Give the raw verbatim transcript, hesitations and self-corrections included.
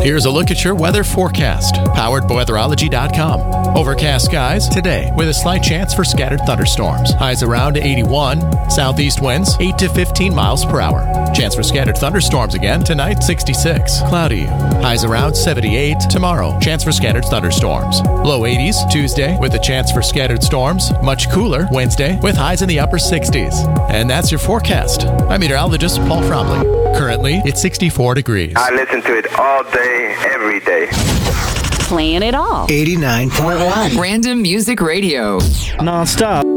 Here's a look at your weather forecast, powered by weatherology dot com. Overcast skies today with a slight chance for scattered thunderstorms. Highs around eighty-one. Southeast winds eight to fifteen miles per hour. Chance for scattered thunderstorms again tonight, sixty-six. Cloudy. Highs around seventy-eight. Tomorrow, chance for scattered thunderstorms. Low eighties Tuesday with a chance for scattered storms. Much cooler Wednesday with highs in the upper sixties. And that's your forecast. I'm meteorologist Paul Trombley. Currently, it's sixty-four degrees. I listen to it all day, every day. Playing it all. eighty-nine point one. Random Music Radio. Non-stop.